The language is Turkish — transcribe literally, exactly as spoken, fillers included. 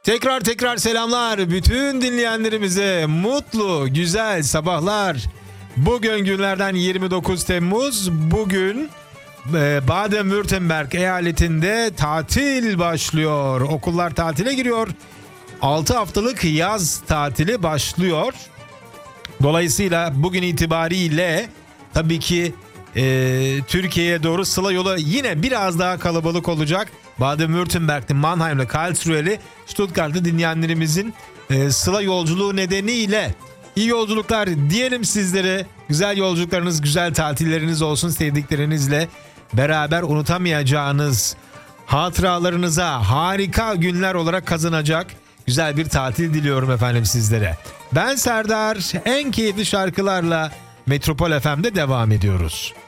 Tekrar tekrar selamlar bütün dinleyenlerimize, mutlu güzel sabahlar. Bugün günlerden yirmi dokuz Temmuz. Bugün e, Baden-Württemberg eyaletinde tatil başlıyor. Okullar tatile giriyor. altı haftalık yaz tatili başlıyor. Dolayısıyla bugün itibariyle tabii ki e, Türkiye'ye doğru sıla yolu yine biraz daha kalabalık olacak. Baden-Württemberg'li, Mannheim'li, Karlsruhe'li, Stuttgart'lı dinleyenlerimizin e, sıla yolculuğu nedeniyle iyi yolculuklar diyelim sizlere. Güzel yolculuklarınız, güzel tatilleriniz olsun, sevdiklerinizle beraber unutamayacağınız hatıralarınıza harika günler olarak kazanacak güzel bir tatil diliyorum efendim sizlere. Ben Serdar, en keyifli şarkılarla Metropol F M'de devam ediyoruz.